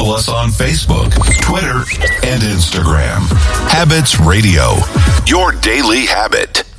Follow us on Facebook, Twitter, and Instagram. Habits Radio, your daily habit.